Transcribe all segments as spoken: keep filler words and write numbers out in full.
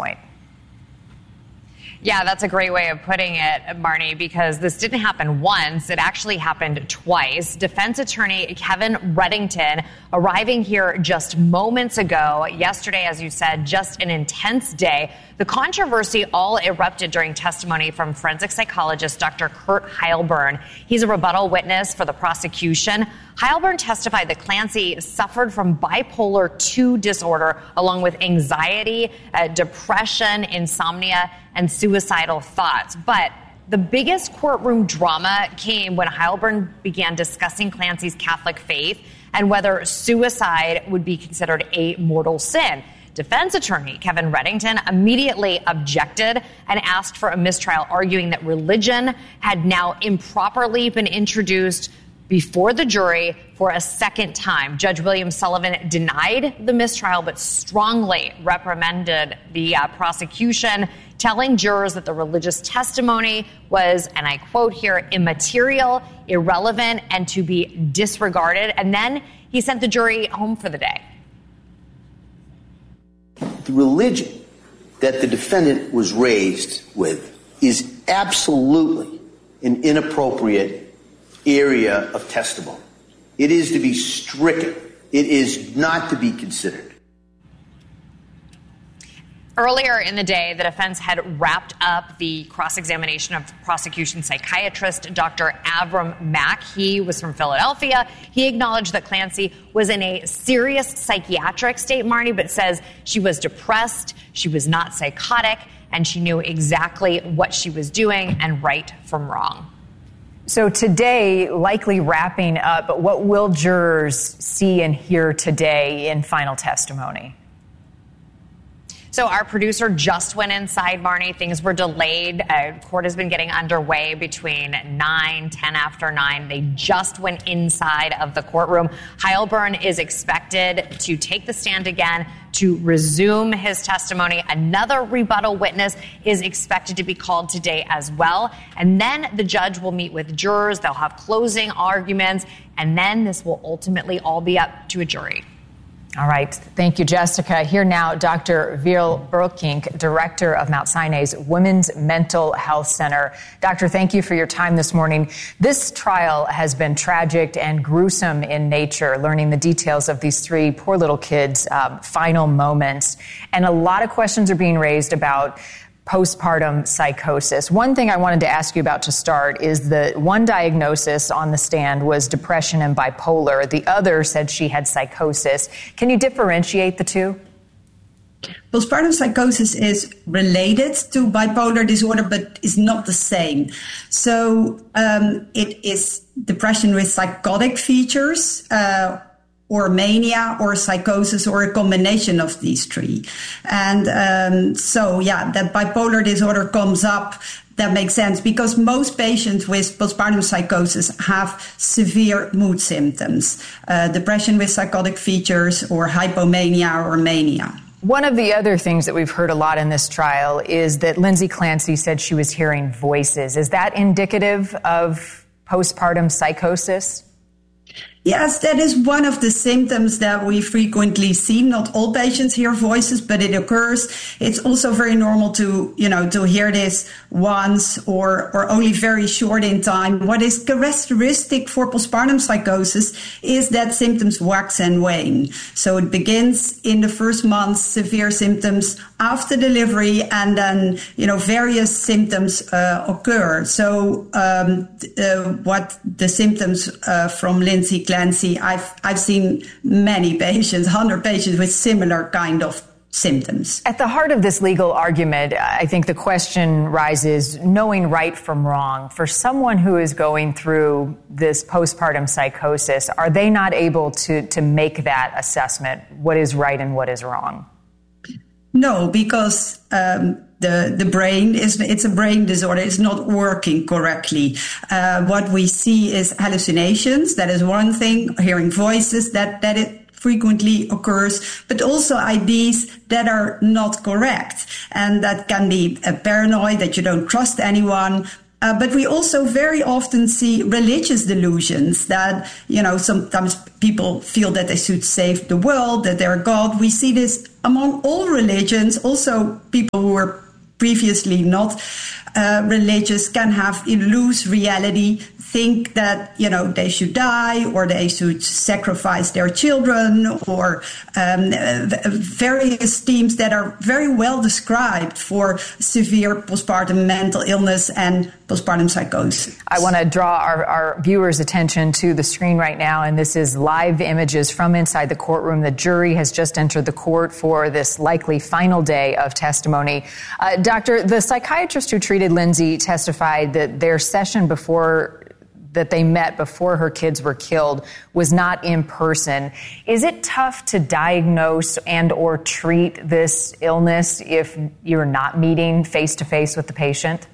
point. Yeah, that's a great way of putting it, Marnie, because this didn't happen once. It actually happened twice. Defense attorney Kevin Reddington arriving here just moments ago. Yesterday, as you said, just an intense day. The controversy all erupted during testimony from forensic psychologist Doctor Kurt Heilbrunn. He's a rebuttal witness for the prosecution. Heilbrunn testified that Clancy suffered from bipolar two disorder, along with anxiety, uh, depression, insomnia, and suicidal thoughts. But the biggest courtroom drama came when Heilbrunn began discussing Clancy's Catholic faith and whether suicide would be considered a mortal sin. Defense attorney Kevin Reddington immediately objected and asked for a mistrial, arguing that religion had now improperly been introduced before the jury for a second time. Judge William Sullivan denied the mistrial, but strongly reprimanded the uh, prosecution, telling jurors that the religious testimony was, and I quote here, immaterial, irrelevant, and to be disregarded. And then he sent the jury home for the day. The religion that the defendant was raised with is absolutely an inappropriate area of testimony. It is to be stricken. It is not to be considered. Earlier in the day, the defense had wrapped up the cross-examination of prosecution psychiatrist Doctor Avram Mack. He was from Philadelphia. He acknowledged that Clancy was in a serious psychiatric state, Marnie, but says she was depressed, she was not psychotic, and she knew exactly what she was doing and right from wrong. So today, likely wrapping up, what will jurors see and hear today in final testimony? So our producer just went inside, Marnie. Things were delayed. Uh, court has been getting underway between nine, ten after nine. They just went inside of the courtroom. Heilbrunn is expected to take the stand again to resume his testimony. Another rebuttal witness is expected to be called today as well. And then the judge will meet with jurors. They'll have closing arguments. And then this will ultimately all be up to a jury. All right. Thank you, Jessica. Here now, Doctor Veerle Broekink, director of Mount Sinai's Women's Mental Health Center. Doctor, thank you for your time this morning. This trial has been tragic and gruesome in nature, learning the details of these three poor little kids' um, final moments. And a lot of questions are being raised about postpartum psychosis. One thing I wanted to ask you about to start is the one diagnosis on the stand was depression and bipolar. The other said she had psychosis. Can you differentiate the two? Postpartum psychosis is related to bipolar disorder, but is not the same. So um, it is depression with psychotic features, uh, or mania, or psychosis, or a combination of these three. And um, so, yeah, that bipolar disorder comes up. That makes sense because most patients with postpartum psychosis have severe mood symptoms, uh, depression with psychotic features, or hypomania or mania. One of the other things that we've heard a lot in this trial is that Lindsay Clancy said she was hearing voices. Is that indicative of postpartum psychosis? Yes, that is one of the symptoms that we frequently see. Not all patients hear voices, but it occurs. It's also very normal to, you know, to hear this once or, or only very short in time. What is characteristic for postpartum psychosis is that symptoms wax and wane. So it begins in the first month, severe symptoms after delivery, and then, you know, various symptoms uh, occur. So um, uh, what the symptoms uh, from Lindsay Clancy, I've I've seen many patients, one hundred patients with similar kind of symptoms. At the heart of this legal argument, I think the question rises, knowing right from wrong. For someone who is going through this postpartum psychosis, are they not able to, to make that assessment, what is right and what is wrong? No, because um, the the brain is it's a brain disorder. It's not working correctly. Uh, what we see is hallucinations. That is one thing. Hearing voices. That that it frequently occurs, but also I Ds that are not correct, and that can be a paranoid, that you don't trust anyone. Uh, but we also very often see religious delusions that, you know, sometimes people feel that they should save the world, that they're God. We see this among all religions. Also, people who were previously not uh, religious can have illusory reality, think that, you know, they should die or they should sacrifice their children, or um, various themes that are very well described for severe postpartum mental illness and postpartum psychosis. I want to draw our, our viewers' attention to the screen right now, and this is live images from inside the courtroom. The jury has just entered the court for this likely final day of testimony. Uh, Doctor, the psychiatrist who treated Lindsay testified that their session before that they met before her kids were killed was not in person. Is it tough to diagnose and or treat this illness if you're not meeting face-to-face with the patient?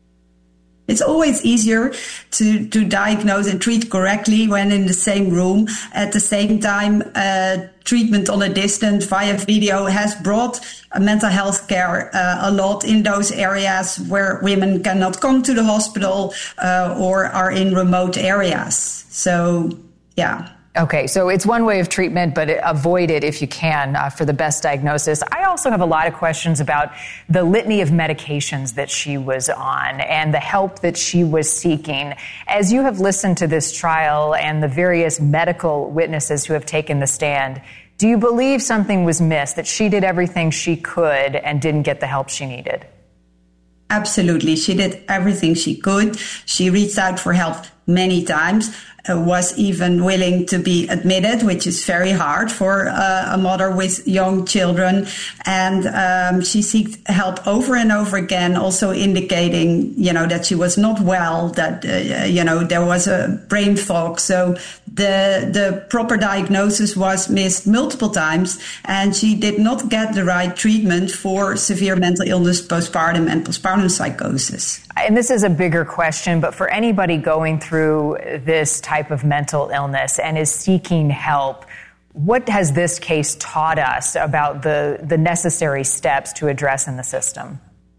It's always easier to, to diagnose and treat correctly when in the same room. At the same time, uh, treatment on a distance via video has brought uh, mental health care uh, a lot in those areas where women cannot come to the hospital uh, or are in remote areas. So, yeah. Okay, so it's one way of treatment, but avoid it if you can uh, for the best diagnosis. I also have a lot of questions about the litany of medications that she was on and the help that she was seeking. As you have listened to this trial and the various medical witnesses who have taken the stand, do you believe something was missed, that she did everything she could and didn't get the help she needed? Absolutely. She did everything she could. She reached out for help many times. Uh, was even willing to be admitted, which is very hard for uh, a mother with young children. And um, she sought help over and over again, also indicating, you know, that she was not well, that, uh, you know, there was a brain fog. So the the proper diagnosis was missed multiple times, and she did not get the right treatment for severe mental illness, postpartum and postpartum psychosis. And this is a bigger question, but for anybody going through this type of mental illness and is seeking help, what has this case taught us about the, the necessary steps to address in the system?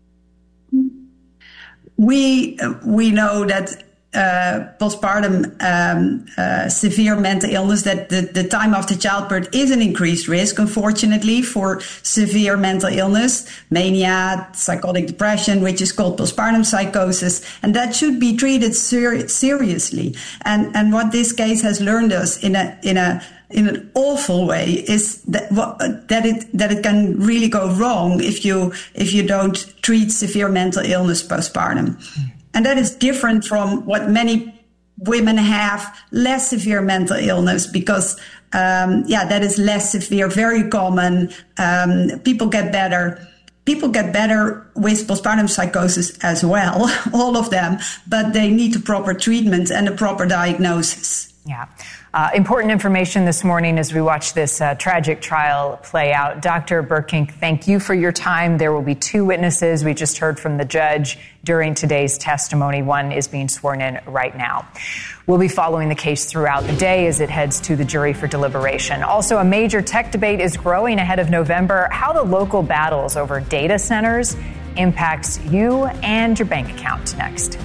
We we know that uh, postpartum um, uh, severe mental illness, that the, the time after childbirth is an increased risk, unfortunately, for severe mental illness, mania, psychotic depression, which is called postpartum psychosis, and that should be treated ser- seriously. And and what this case has learned us in a in a in an awful way is that that it that it can really go wrong if you if you don't treat severe mental illness postpartum. Mm. And that is different from what many women have, less severe mental illness, because, um, yeah, that is less severe, very common. Um, people get better. People get better with postpartum psychosis as well, all of them, but they need a proper treatment and a proper diagnosis. Yeah. Uh, important information this morning as we watch this uh, tragic trial play out. Doctor Bourkink, thank you for your time. There will be two witnesses. We just heard from the judge during today's testimony. One is being sworn in right now. We'll be following the case throughout the day as it heads to the jury for deliberation. Also, a major tech debate is growing ahead of November. How the local battles over data centers impacts you and your bank account. Next.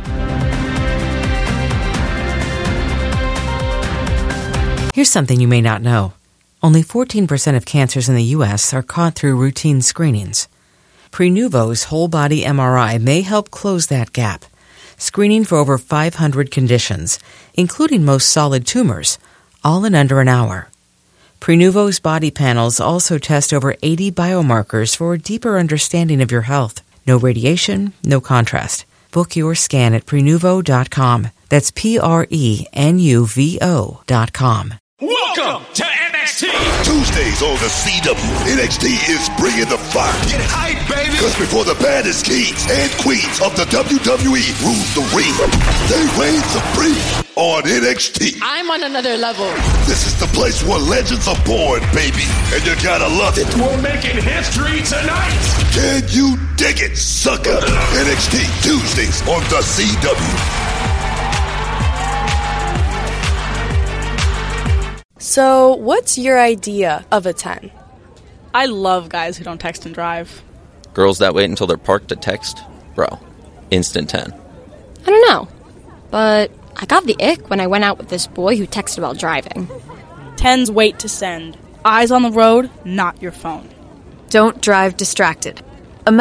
Here's something you may not know. Only fourteen percent of cancers in the U S are caught through routine screenings. Prenuvo's whole-body M R I may help close that gap, screening for over five hundred conditions, including most solid tumors, all in under an hour. Prenuvo's body panels also test over eighty biomarkers for a deeper understanding of your health. No radiation, no contrast. Book your scan at Prenuvo dot com. That's P R E N U V O dot com. Welcome to N X T! Tuesdays on the C W, N X T is bringing the fire. Get hype, baby! Because before the baddest kings and queens of the W W E rule the ring, they reign supreme on N X T. I'm on another level. This is the place where legends are born, baby, and you gotta love it. We're making history tonight! Can you dig it, sucker? N X T, Tuesdays on the C W. So, what's your idea of a ten? I love guys who don't text and drive. Girls that wait until they're parked to text? Bro, instant ten. I don't know, but I got the ick when I went out with this boy who texted while driving. Tens wait to send. Eyes on the road, not your phone. Don't drive distracted.